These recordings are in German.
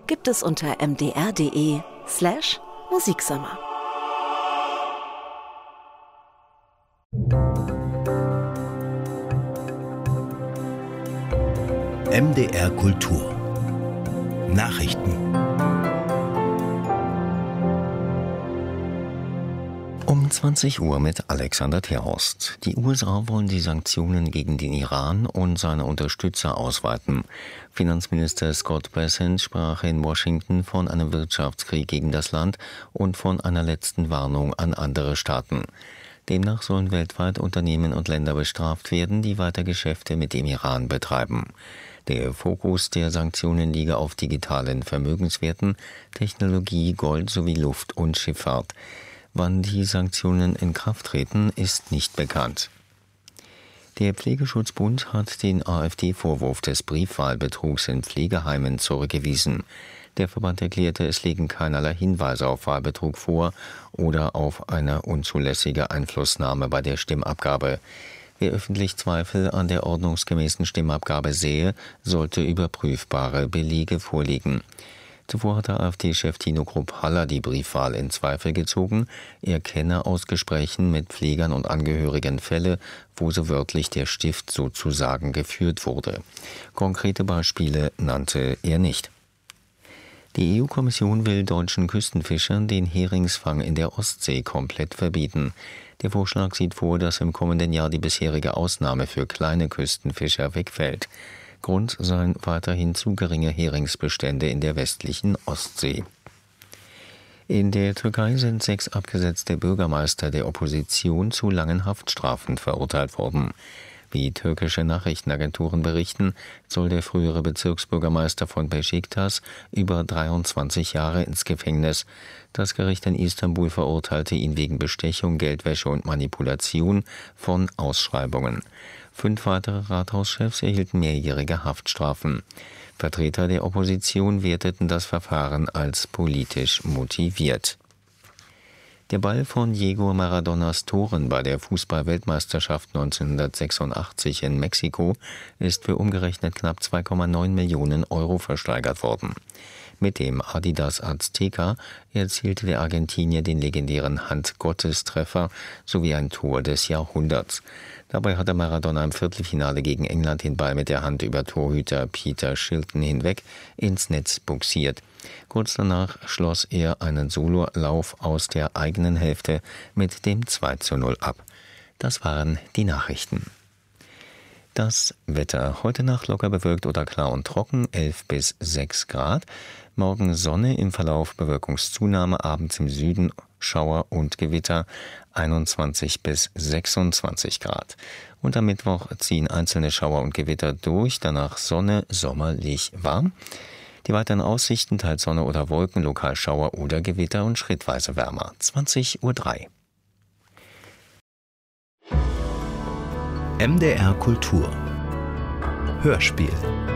gibt es unter mdr.de/Musiksommer. MDR Kultur Nachrichten. Um 20 Uhr mit Alexander Terhorst. Die USA wollen die Sanktionen gegen den Iran und seine Unterstützer ausweiten. Finanzminister Scott Bessent sprach in Washington von einem Wirtschaftskrieg gegen das Land und von einer letzten Warnung an andere Staaten. Demnach sollen weltweit Unternehmen und Länder bestraft werden, die weiter Geschäfte mit dem Iran betreiben. Der Fokus der Sanktionen liege auf digitalen Vermögenswerten, Technologie, Gold sowie Luft- und Schifffahrt. Wann die Sanktionen in Kraft treten, ist nicht bekannt. Der Pflegeschutzbund hat den AfD-Vorwurf des Briefwahlbetrugs in Pflegeheimen zurückgewiesen. Der Verband erklärte, es liegen keinerlei Hinweise auf Wahlbetrug vor oder auf eine unzulässige Einflussnahme bei der Stimmabgabe. Wer öffentlich Zweifel an der ordnungsgemäßen Stimmabgabe sehe, sollte überprüfbare Belege vorlegen. Zuvor hatte AfD-Chef Tino Krupp-Haller die Briefwahl in Zweifel gezogen. Er kenne aus Gesprächen mit Pflegern und Angehörigen Fälle, wo so wörtlich der Stift sozusagen geführt wurde. Konkrete Beispiele nannte er nicht. Die EU-Kommission will deutschen Küstenfischern den Heringsfang in der Ostsee komplett verbieten. Der Vorschlag sieht vor, dass im kommenden Jahr die bisherige Ausnahme für kleine Küstenfischer wegfällt. Grund seien weiterhin zu geringe Heringsbestände in der westlichen Ostsee. In der Türkei sind 6 abgesetzte Bürgermeister der Opposition zu langen Haftstrafen verurteilt worden. Wie türkische Nachrichtenagenturen berichten, soll der frühere Bezirksbürgermeister von Beşiktaş über 23 Jahre ins Gefängnis. Das Gericht in Istanbul verurteilte ihn wegen Bestechung, Geldwäsche und Manipulation von Ausschreibungen. 5 weitere Rathauschefs erhielten mehrjährige Haftstrafen. Vertreter der Opposition werteten das Verfahren als politisch motiviert. Der Ball von Diego Maradonas Toren bei der Fußball-Weltmeisterschaft 1986 in Mexiko ist für umgerechnet knapp 2,9 Millionen Euro versteigert worden. Mit dem Adidas Azteca erzielte der Argentinier den legendären Hand-Gottes-Treffer sowie ein Tor des Jahrhunderts. Dabei hatte Maradona im Viertelfinale gegen England den Ball mit der Hand über Torhüter Peter Shilton hinweg ins Netz bugsiert. Kurz danach schloss er einen Sololauf aus der eigenen Hälfte mit dem 2:0 ab. Das waren die Nachrichten. Das Wetter. Heute Nacht locker bewölkt oder klar und trocken, 11 bis 6 Grad. Morgen Sonne, im Verlauf Bewölkungszunahme, abends im Süden Schauer und Gewitter, 21 bis 26 Grad. Und am Mittwoch ziehen einzelne Schauer und Gewitter durch, danach Sonne, sommerlich warm. Die weiteren Aussichten, teils Sonne oder Wolken, lokal Schauer oder Gewitter und schrittweise wärmer, 20:03 Uhr. MDR Kultur Hörspiel.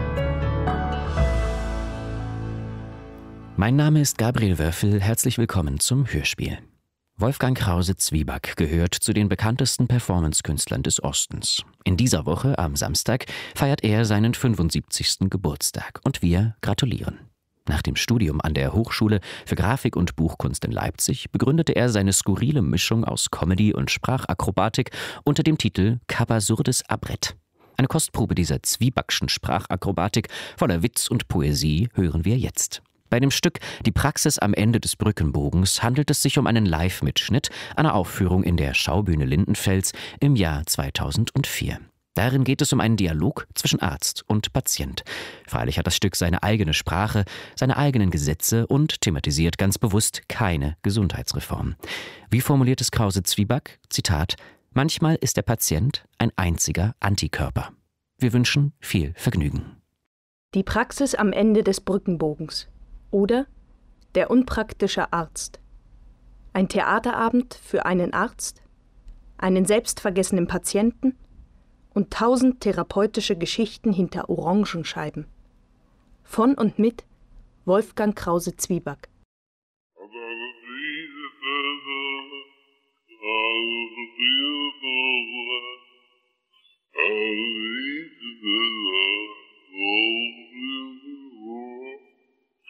Mein Name ist Gabriel Wörfel, herzlich willkommen zum Hörspiel. Wolfgang Krause-Zwieback gehört zu den bekanntesten Performance-Künstlern des Ostens. In dieser Woche, am Samstag, feiert er seinen 75. Geburtstag und wir gratulieren. Nach dem Studium an der Hochschule für Grafik und Buchkunst in Leipzig begründete er seine skurrile Mischung aus Comedy und Sprachakrobatik unter dem Titel Cabasurdes Abrett. Eine Kostprobe dieser Zwiebackschen Sprachakrobatik voller Witz und Poesie hören wir jetzt. Bei dem Stück Die Praxis am Ende des Brückenbogens handelt es sich um einen Live-Mitschnitt einer Aufführung in der Schaubühne Lindenfels im Jahr 2004. Darin geht es um einen Dialog zwischen Arzt und Patient. Freilich hat das Stück seine eigene Sprache, seine eigenen Gesetze und thematisiert ganz bewusst keine Gesundheitsreform. Wie formuliert es Krause-Zwieback? Zitat: Manchmal ist der Patient ein einziger Antikörper. Wir wünschen viel Vergnügen. Die Praxis am Ende des Brückenbogens oder Der unpraktische Arzt. Ein Theaterabend für einen Arzt, einen selbstvergessenen Patienten und 1000 therapeutische Geschichten hinter Orangenscheiben. Von und mit Wolfgang Krause-Zwieback.